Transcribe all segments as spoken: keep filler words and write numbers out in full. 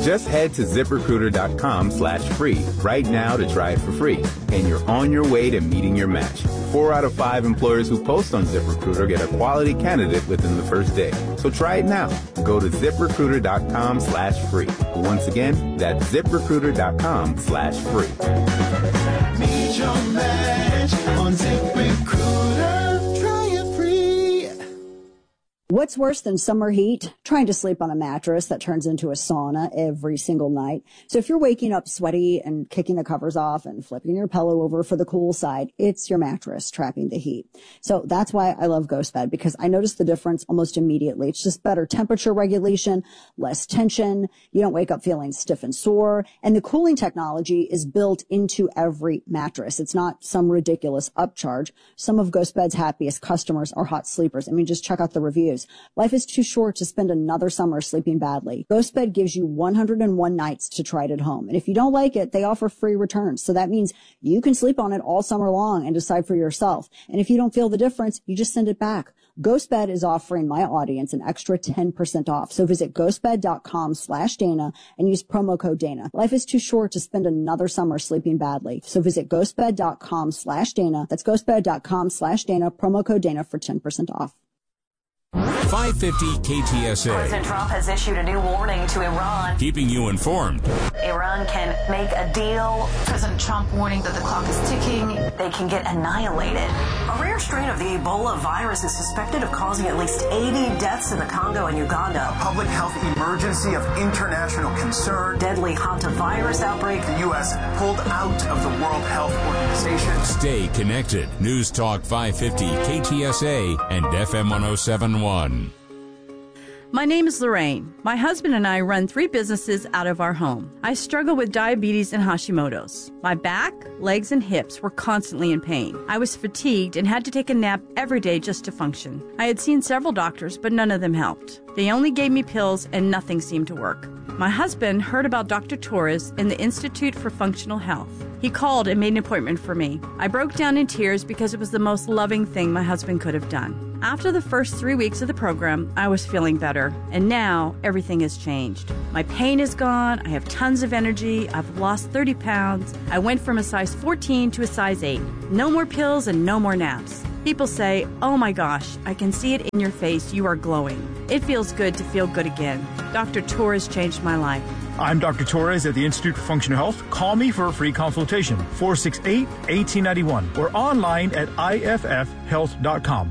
Just head to ZipRecruiter.com slash free right now to try it for free, and you're on your way to meeting your match. Four out of five employers who post on ZipRecruiter get a quality candidate within the first day. So try it now. Go to ZipRecruiter.com slash free. Once again, that's ZipRecruiter.com slash free. Meet your match on ZipRecruiter. Try it free. What's worse than summer heat? Trying to sleep on a mattress that turns into a sauna every single night. So if you're waking up sweaty and kicking the covers off and flipping your pillow over for the cool side, it's your mattress trapping the heat. So that's why I love GhostBed, because I notice the difference almost immediately. It's just better temperature regulation, less tension. You don't wake up feeling stiff and sore. And the cooling technology is built into every mattress. It's not some ridiculous upcharge. Some of GhostBed's happiest customers are hot sleepers. I mean, just check out the reviews. Life is too short to spend another summer sleeping badly. GhostBed gives you one hundred one nights to try it at home. And if you don't like it, they offer free returns. So that means you can sleep on it all summer long and decide for yourself. And if you don't feel the difference, you just send it back. GhostBed is offering my audience an extra ten percent off. So visit ghostbed.com slash Dana and use promo code Dana. Life is too short to spend another summer sleeping badly. So visit ghostbed.com slash Dana. That's ghostbed.com slash Dana, promo code Dana for ten percent off. five fifty K T S A. President Trump has issued a new warning to Iran. Keeping you informed. Iran can make a deal. President Trump warning that the clock is ticking. They can get annihilated. A rare strain of the Ebola virus is suspected of causing at least eighty deaths in the Congo and Uganda. A public health emergency of international concern. Deadly hantavirus outbreak. The U S pulled out of the World Health Organization. Stay connected. News Talk five fifty K T S A and F M one oh seven point one. My name is Lorraine. My husband and I run three businesses out of our home. I struggle with diabetes and Hashimoto's. My back, legs, and hips were constantly in pain. I was fatigued and had to take a nap every day just to function. I had seen several doctors, but none of them helped. They only gave me pills and nothing seemed to work. My husband heard about Doctor Torres in the Institute for Functional Health. He called and made an appointment for me. I broke down in tears because it was the most loving thing my husband could have done. After the first three weeks of the program, I was feeling better, and now everything has changed. My pain is gone, I have tons of energy, I've lost thirty pounds, I went from a size fourteen to a size eight. No more pills and no more naps. People say, oh my gosh, I can see it in your face, you are glowing. It feels good to feel good again. Doctor Torres changed my life. I'm Doctor Torres at the Institute for Functional Health. Call me for a free consultation, four six eight, one eight nine one, or online at I F F health dot com.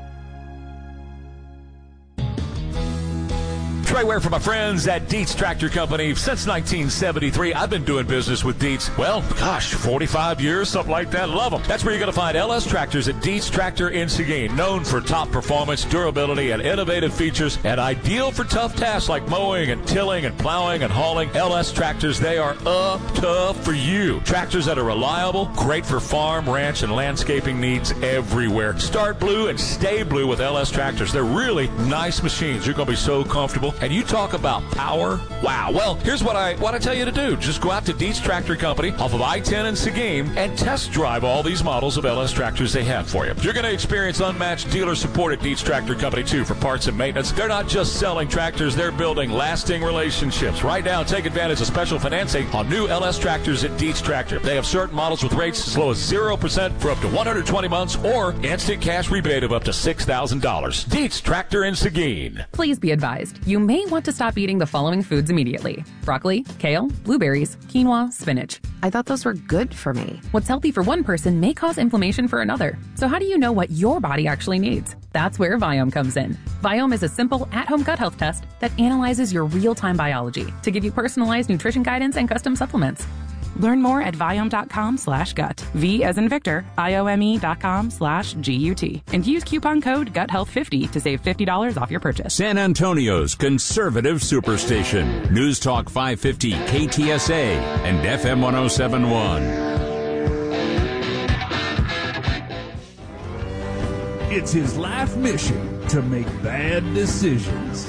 Trey Ware from my friends at Dietz Tractor Company. Since nineteen seventy-three, I've been doing business with Dietz. Well, gosh, forty-five years, something like that. Love them. That's where you're going to find L S Tractors at Dietz Tractor in Seguin. Known for top performance, durability, and innovative features, and ideal for tough tasks like mowing and tilling and plowing and hauling. L S Tractors, they are up tough for you. Tractors that are reliable, great for farm, ranch, and landscaping needs everywhere. Start blue and stay blue with L S Tractors. They're really nice machines. You're going to be so comfortable. And you talk about power. Wow. Well, here's what I what I tell you to do. Just go out to Dietz Tractor Company off of I ten in Seguin and test drive all these models of L S tractors they have for you. You're going to experience unmatched dealer support at Dietz Tractor Company, too, for parts and maintenance. They're not just selling tractors. They're building lasting relationships. Right now, take advantage of special financing on new L S tractors at Dietz Tractor. They have certain models with rates as low as zero percent for up to one hundred twenty months or instant cash rebate of up to six thousand dollars. Dietz Tractor in Seguin. Please be advised, you may want to stop eating the following foods immediately: broccoli, kale, blueberries, quinoa, spinach. I thought those were good for me. What's healthy for one person may cause inflammation for another. So how do you know what your body actually needs? That's where Viome comes in. Viome is a simple at-home gut health test that analyzes your real-time biology to give you personalized nutrition guidance and custom supplements. Learn more at Viome.com slash gut. V as in Victor, I-O-M-E dot com slash G-U-T. And use coupon code gut health fifty to save fifty dollars off your purchase. San Antonio's conservative superstation. News Talk five fifty K T S A and F M one oh seven point one. It's his life mission to make bad decisions.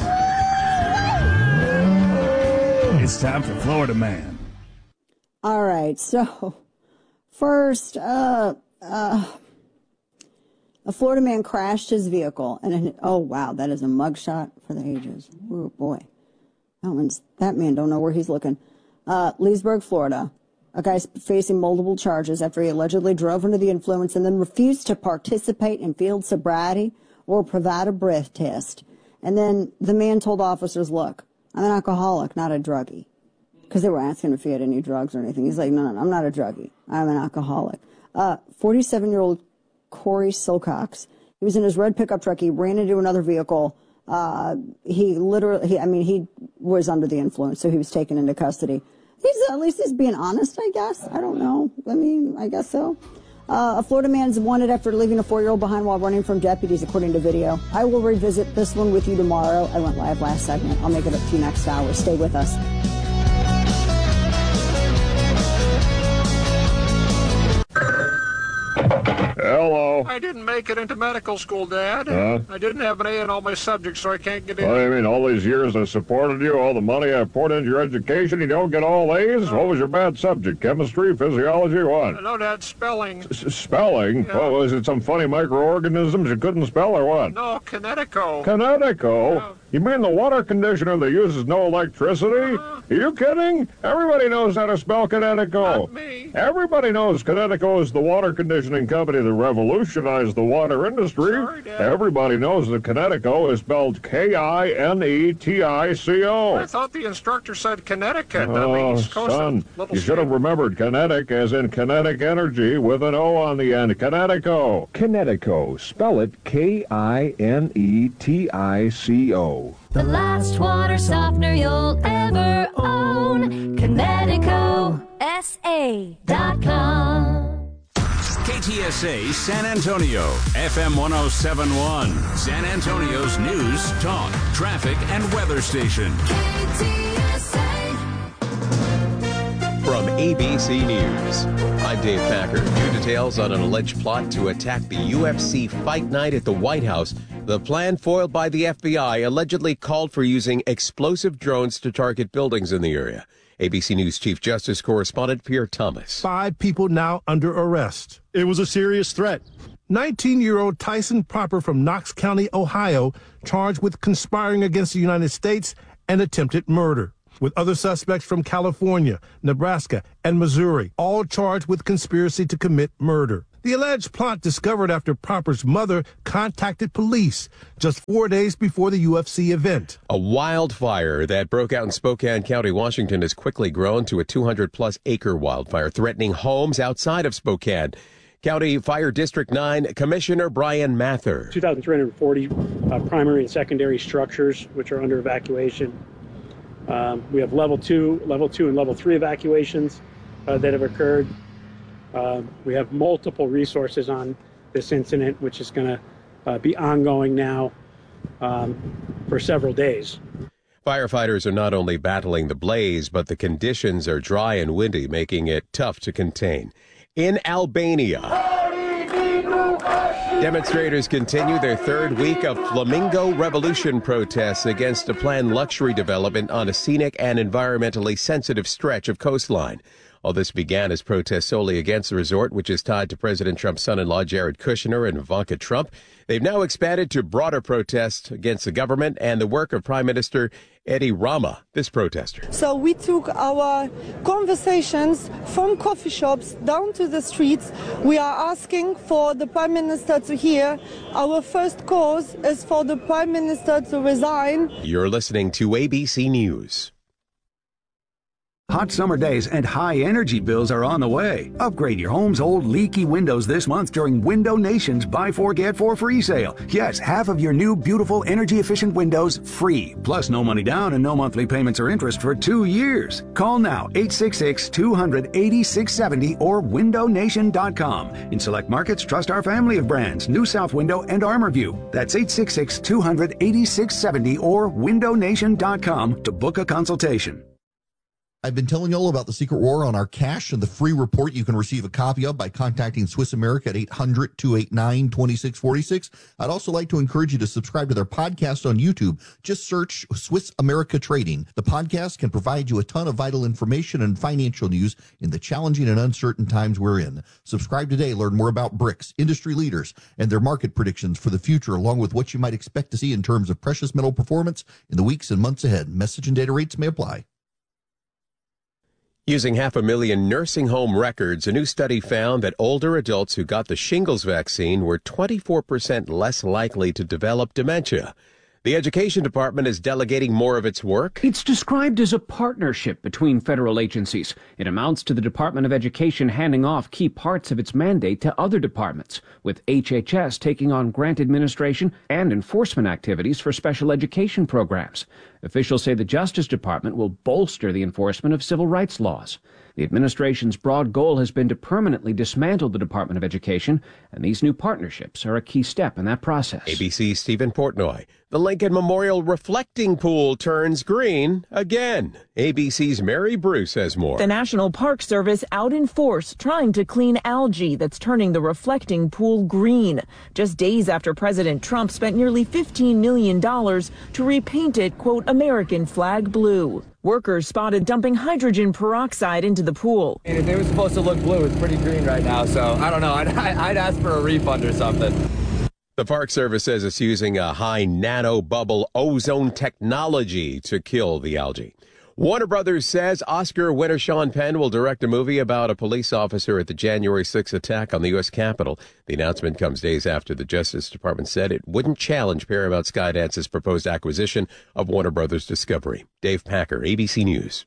It's time for Florida Man. All right, so first, uh, uh, a Florida man crashed his vehicle, and an, oh wow, that is a mugshot for the ages. Oh boy, That one's, that man don't know where he's looking. Uh, Leesburg, Florida. A guy's facing multiple charges after he allegedly drove under the influence and then refused to participate in field sobriety or provide a breath test. And then the man told officers, look, I'm an alcoholic, not a druggie. Because they were asking if he had any drugs or anything. He's like, no, no, no, I'm not a druggie. I'm an alcoholic. Uh, forty-seven-year-old Corey Silcox. He was in his red pickup truck. He ran into another vehicle. Uh, he literally, he, I mean, he was under the influence, so he was taken into custody. He's, at least he's being honest, I guess. I don't know. I mean, I guess so. Uh, a Florida man's wanted after leaving a four-year-old behind while running from deputies, according to video. I will revisit this one with you tomorrow. I went live last segment. I'll make it up to you next hour. Stay with us. Hello. I didn't make it into medical school, Dad. Huh? I didn't have an A in all my subjects, so I can't get in. What do you mean, all these years I supported you, all the money I poured into your education, you don't get all A's? What was your bad subject? Chemistry, physiology, what? No, Dad, spelling. S- spelling? Yeah. What, was it some funny microorganisms you couldn't spell or what? No, Kinetico. Kinetico? Yeah. You mean the water conditioner that uses no electricity? Uh-huh. Are you kidding? Everybody knows how to spell Kinetico. Not me. Everybody knows Kinetico is the water conditioning company that revolutionized the water industry. Sorry, Dad. Everybody knows that Kinetico is spelled K I N E T I C O. I thought the instructor said Connecticut. Oh, on the East Coast son, little you should have state. remembered kinetic as in kinetic energy with an O on the end. Kinetico. Kinetico. Spell it K I N E T I C O. The last water softener you'll ever own. Kinetico S A dot com. K T S A San Antonio, F M one oh seven point one, San Antonio's news, talk, traffic, and weather station. K T S A. From A B C News, I'm Dave Packer. New details on an alleged plot to attack the U F C fight night at the White House. The plan, foiled by the F B I, allegedly called for using explosive drones to target buildings in the area. A B C News Chief Justice Correspondent Pierre Thomas. Five people now under arrest. It was a serious threat. nineteen-year-old Tyson Proper from Knox County, Ohio, charged with conspiring against the United States and attempted murder, with other suspects from California, Nebraska, and Missouri, all charged with conspiracy to commit murder. The alleged plot discovered after Proper's mother contacted police just four days before the U F C event. A wildfire that broke out in Spokane County, Washington, has quickly grown to a two hundred plus acre wildfire, threatening homes outside of Spokane. County Fire District nine Commissioner Brian Mather. two thousand three hundred forty uh, primary and secondary structures which are under evacuation. Um, we have level two, level two, and level three evacuations uh, that have occurred. Uh, we have multiple resources on this incident, which is going to uh, be ongoing now um, for several days. Firefighters are not only battling the blaze, but the conditions are dry and windy, making it tough to contain. In Albania, demonstrators continue their third week of Flamingo Revolution protests against a planned luxury development on a scenic and environmentally sensitive stretch of coastline. All this began as protests solely against the resort, which is tied to President Trump's son-in-law, Jared Kushner, and Ivanka Trump. They've now expanded to broader protests against the government and the work of Prime Minister Edi Rama, this protester. So we took our conversations from coffee shops down to the streets. We are asking for the Prime Minister to hear. Our first cause is for the Prime Minister to resign. You're listening to A B C News. Hot summer days and high energy bills are on the way. Upgrade your home's old leaky windows this month during Window Nation's Buy Four Get Four Free sale. Yes, half of your new beautiful energy efficient windows free. Plus no money down and no monthly payments or interest for two years. Call now eight six six, two hundred, eighty-six seventy or window nation dot com. In select markets, trust our family of brands, New South Window and ArmorView. That's eight six six, two hundred, eighty-six seventy or window nation dot com to book a consultation. I've been telling you all about the Secret War on our cash and the free report you can receive a copy of by contacting Swiss America at eight hundred, two eight nine, two six four six. I'd also like to encourage you to subscribe to their podcast on YouTube. Just search Swiss America Trading. The podcast can provide you a ton of vital information and financial news in the challenging and uncertain times we're in. Subscribe today. Learn more about BRICS, industry leaders, and their market predictions for the future, along with what you might expect to see in terms of precious metal performance in the weeks and months ahead. Message and data rates may apply. Using half a million nursing home records, a new study found that older adults who got the shingles vaccine were twenty-four percent less likely to develop dementia. The Education Department is delegating more of its work. It's described as a partnership between federal agencies. It amounts to the Department of Education handing off key parts of its mandate to other departments, with H H S taking on grant administration and enforcement activities for special education programs. Officials say the Justice Department will bolster the enforcement of civil rights laws. The administration's broad goal has been to permanently dismantle the Department of Education, and these new partnerships are a key step in that process. A B C's Stephen Portnoy. The Lincoln Memorial Reflecting Pool turns green again. A B C's Mary Bruce has more. The National Park Service out in force trying to clean algae that's turning the reflecting pool green. Just days after President Trump spent nearly fifteen million dollars to repaint it, quote, American flag blue. Workers spotted dumping hydrogen peroxide into the pool. And if it was supposed to look blue, it's pretty green right now, so I don't know. I'd, I'd ask for a refund or something. The Park Service says it's using a high nanobubble ozone technology to kill the algae. Warner Brothers says Oscar winner Sean Penn will direct a movie about a police officer at the January sixth attack on the U S Capitol. The announcement comes days after the Justice Department said it wouldn't challenge Paramount Skydance's proposed acquisition of Warner Brothers Discovery. Dave Packer, A B C News.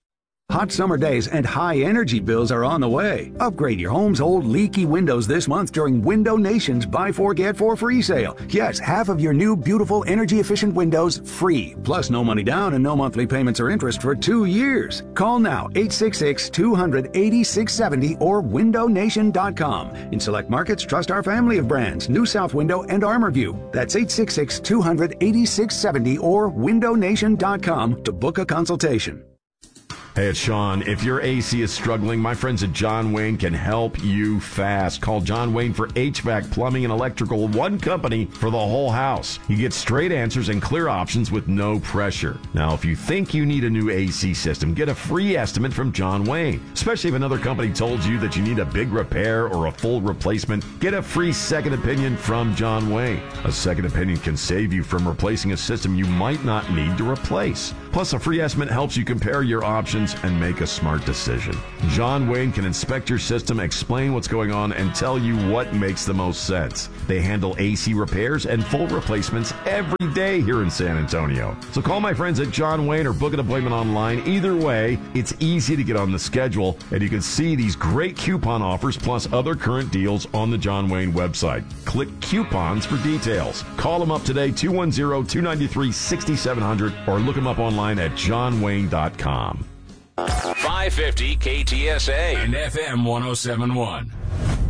Hot summer days and high energy bills are on the way. Upgrade your home's old leaky windows this month during Window Nation's Buy Four Get Four free sale. Yes, half of your new beautiful energy efficient windows free. Plus no money down and no monthly payments or interest for two years. Call now eight six six, two hundred, eighty-six seventy or window nation dot com. In select markets, trust our family of brands, New South Window and ArmorView. That's eight six six, two hundred, eighty-six seventy or window nation dot com to book a consultation. Hey, it's Sean. If your A C is struggling, my friends at John Wayne can help you fast. Call John Wayne for H V A C, plumbing, and electrical, one company for the whole house. You get straight answers and clear options with no pressure. Now, if you think you need a new A C system, get a free estimate from John Wayne. Especially if another company told you that you need a big repair or a full replacement, get a free second opinion from John Wayne. A second opinion can save you from replacing a system you might not need to replace. Plus, a free estimate helps you compare your options and make a smart decision. John Wayne can inspect your system, explain what's going on, and tell you what makes the most sense. They handle A C repairs and full replacements every day here in San Antonio. So call my friends at John Wayne or book an appointment online. Either way, it's easy to get on the schedule, and you can see these great coupon offers plus other current deals on the John Wayne website. Click coupons for details. Call them up today, two one zero, two nine three, six seven zero zero, or look them up online at john wayne dot com. five fifty K T S A and F M one oh seven point one.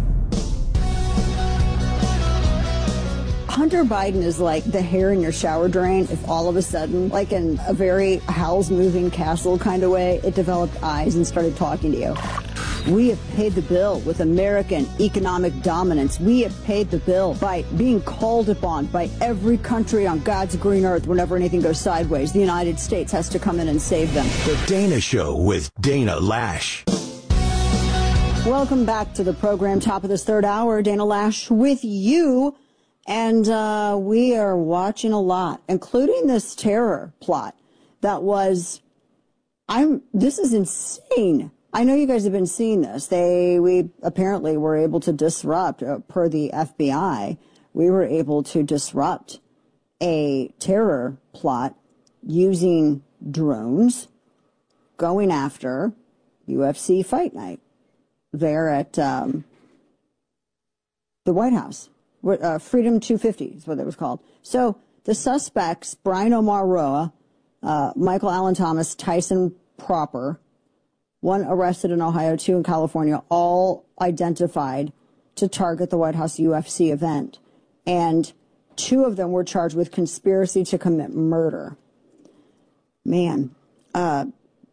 Hunter Biden is like the hair in your shower drain if all of a sudden, like in a very Howl's Moving Castle kind of way, it developed eyes and started talking to you. We have paid the bill with American economic dominance. We have paid the bill by being called upon by every country on God's green earth whenever anything goes sideways. The United States has to come in and save them. The Dana Show with Dana Lash. Welcome back to the program. Top of this third hour, Dana Lash with you. And uh, we are watching a lot, including this terror plot that was, I'm, this is insane. I know you guys have been seeing this. They, we apparently were able to disrupt, uh, per the F B I, we were able to disrupt a terror plot using drones going after U F C Fight Night there at um, the White House. Uh, Freedom two fifty is what it was called. So the suspects, Brian Omar Roa, uh, Michael Allen Thomas, Tyson Proper, one arrested in Ohio, two in California, all identified to target the White House U F C event. And two of them were charged with conspiracy to commit murder. Man, uh,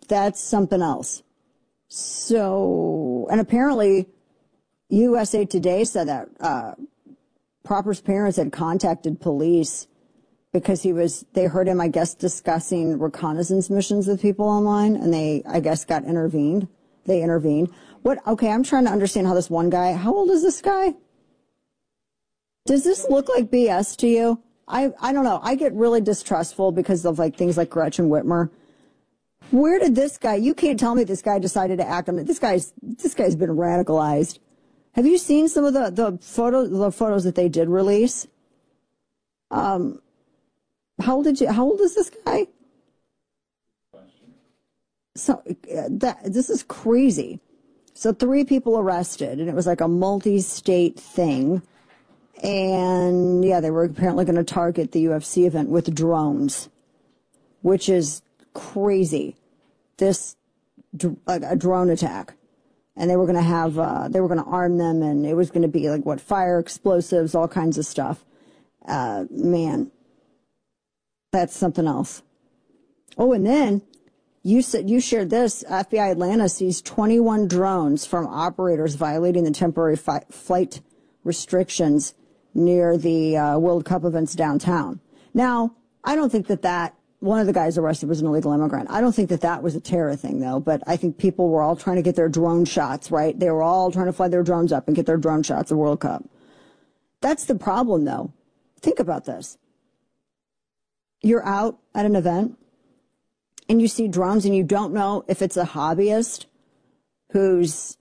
that's something else. So, and apparently U S A Today said that uh, Propper's parents had contacted police because he was, they heard him, I guess, discussing reconnaissance missions with people online, and they, I guess, got intervened. They intervened. What, okay, I'm trying to understand how this one guy, how old is this guy? Does this look like B S to you? I, I don't know. I get really distrustful because of like things like Gretchen Whitmer. Where did this guy, you can't tell me this guy decided to act on it. This guy's, this guy's been radicalized. Have you seen some of the, the photos, the photos that they did release? Um, how old did you, how old is this guy? So uh, that, this is crazy. So three people arrested, and it was like a multi-state thing. And yeah, they were apparently going to target the U F C event with drones, which is crazy. This, like a drone attack. And they were going to have, uh, they were going to arm them, and it was going to be like, what, fire, explosives, all kinds of stuff. Uh, man, that's something else. Oh, and then you said, you shared this, F B I Atlanta sees twenty-one drones from operators violating the temporary fi- flight restrictions near the uh, World Cup events downtown. Now, I don't think that that, one of the guys arrested was an illegal immigrant. I don't think that that was a terror thing, though, but I think people were all trying to get their drone shots, right? They were all trying to fly their drones up and get their drone shots at the World Cup. That's the problem, though. Think about this. You're out at an event, and you see drones, and you don't know if it's a hobbyist who's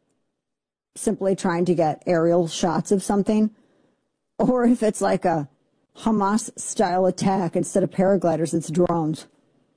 simply trying to get aerial shots of something, or if it's like a Hamas-style attack. Instead of paragliders, it's drones.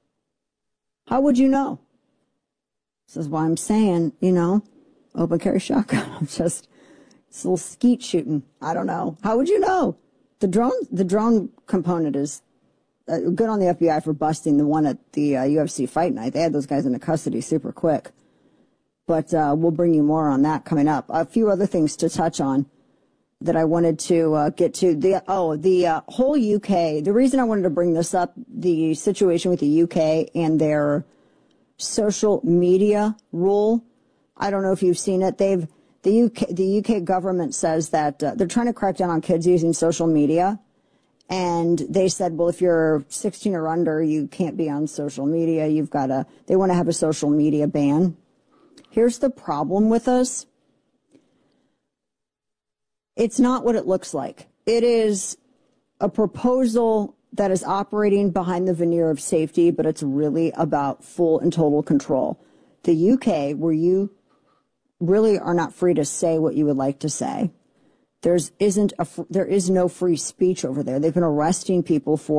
How would you know? This is why I'm saying, you know, open carry shotgun. I'm just, it's a little skeet shooting. I don't know. How would you know? The drone, the drone component is uh, good on the F B I for busting the one at the uh, U F C fight night. They had those guys into custody super quick. But uh, we'll bring you more on that coming up. A few other things to touch on that I wanted to uh, get to. The oh, the uh, whole U K. The reason I wanted to bring this up, the situation with the U K and their social media rule. I don't know if you've seen it. They've the U K the U K government says that uh, they're trying to crack down on kids using social media, and they said, well, if you're sixteen or under, you can't be on social media. You've got to. They want to have a social media ban. Here's the problem with us. It's not what it looks like. It is a proposal that is operating behind the veneer of safety, but it's really about full and total control. The U K, where you really are not free to say what you would like to say, there's isn't a, there is no free speech over there. They've been arresting people for